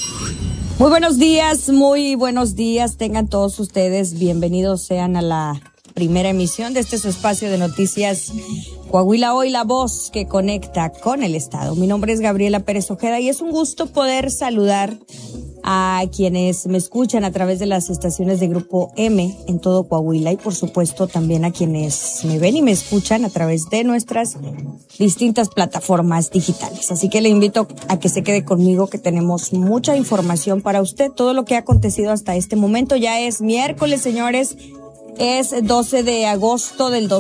Muy buenos días, tengan todos ustedes, bienvenidos sean a la primera emisión de su espacio de noticias Coahuila Hoy, la voz que conecta con el Estado. Mi nombre es Gabriela Pérez Ojeda y es un gusto poder saludar a quienes me escuchan a través de las estaciones de Grupo M en todo Coahuila y por supuesto también a quienes me ven y me escuchan a través de nuestras distintas plataformas digitales. Así que le invito a que se quede conmigo, que tenemos mucha información para usted. Todo lo que ha acontecido hasta este momento. Ya es miércoles, señores. Es 12 de agosto del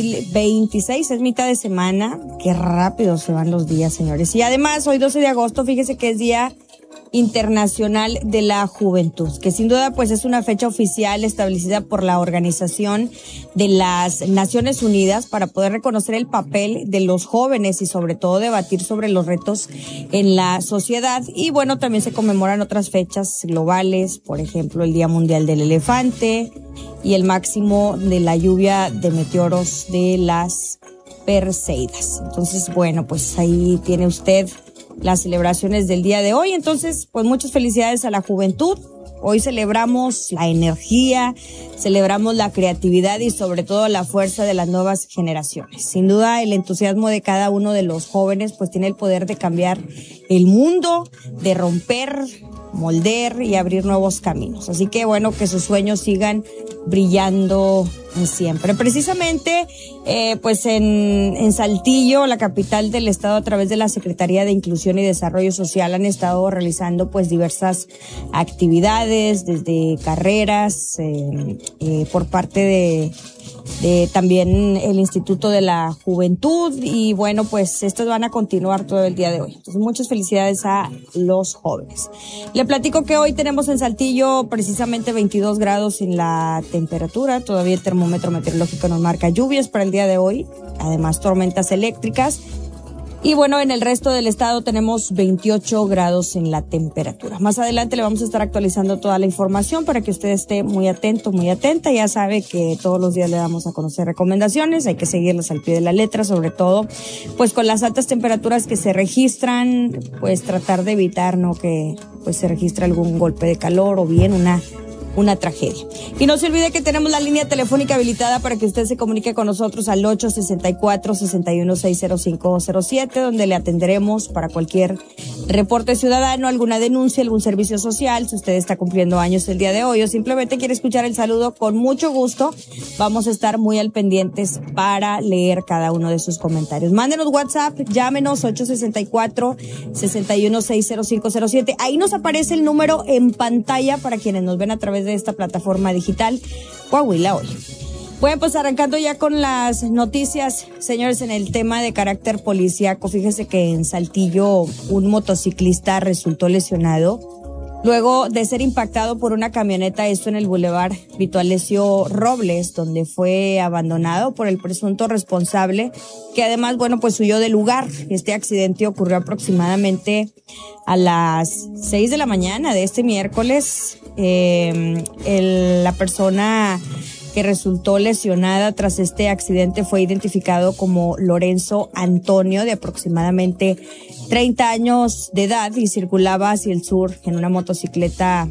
2026, es mitad de semana. Qué rápido se van los días, señores. Y además, hoy 12 de agosto, fíjese que es Día Internacional de la Juventud, que sin duda pues es una fecha oficial establecida por la Organización de las Naciones Unidas para poder reconocer el papel de los jóvenes y sobre todo debatir sobre los retos en la sociedad. Y bueno, también se conmemoran otras fechas globales, por ejemplo el Día Mundial del Elefante y el máximo de la lluvia de meteoros de las Perseidas. Entonces, bueno, pues ahí tiene usted las celebraciones del día de hoy. Entonces, pues muchas felicidades a la juventud. Hoy celebramos la energía, celebramos la creatividad y sobre todo la fuerza de las nuevas generaciones. Sin duda, el entusiasmo de cada uno de los jóvenes pues tiene el poder de cambiar el mundo, de romper, moldear y abrir nuevos caminos. Así que bueno, que sus sueños sigan brillando siempre. Precisamente, pues en Saltillo, la capital del estado, a través de la Secretaría de Inclusión y Desarrollo Social, han estado realizando pues diversas actividades, desde carreras, por parte de también el Instituto de la Juventud, y bueno, pues estas van a continuar todo el día de hoy. Entonces, muchas felicidades a los jóvenes. Le platico que hoy tenemos en Saltillo precisamente 22 grados en la temperatura. Todavía el termómetro meteorológico nos marca lluvias para el día de hoy, además tormentas eléctricas. Y bueno, en el resto del estado tenemos 28 grados en la temperatura. Más adelante le vamos a estar actualizando toda la información para que usted esté muy atento, muy atenta. Ya sabe que todos los días le damos a conocer recomendaciones, hay que seguirlas al pie de la letra, sobre todo pues con las altas temperaturas que se registran, pues tratar de evitar no que pues se registre algún golpe de calor o bien una tragedia. Y no se olvide que tenemos la línea telefónica habilitada para que usted se comunique con nosotros al 864-6160507, donde le atenderemos para cualquier reporte ciudadano, alguna denuncia, algún servicio social. Si usted está cumpliendo años el día de hoy o simplemente quiere escuchar el saludo, con mucho gusto vamos a estar muy al pendientes para leer cada uno de sus comentarios. Mándenos WhatsApp, llámenos 864-6160507. Ahí nos aparece el número en pantalla para quienes nos ven a través de esta plataforma digital Coahuila Hoy. Bueno, pues arrancando ya con las noticias, señores, en el tema de carácter policíaco, fíjese que en Saltillo un motociclista resultó lesionado luego de ser impactado por una camioneta, esto en el Boulevard Vito Alessio Robles, donde fue abandonado por el presunto responsable, que además, bueno, pues huyó del lugar. Este accidente ocurrió aproximadamente a las 6 de la mañana de este miércoles. La persona que resultó lesionada tras este accidente fue identificado como Lorenzo Antonio, de aproximadamente 30 años de edad, y circulaba hacia el sur en una motocicleta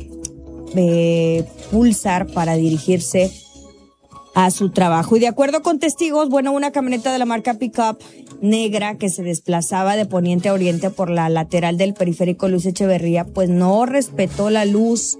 Pulsar para dirigirse a su trabajo. Y de acuerdo con testigos, bueno, una camioneta de la marca Pickup negra que se desplazaba de poniente a oriente por la lateral del periférico Luis Echeverría, pues no respetó la luz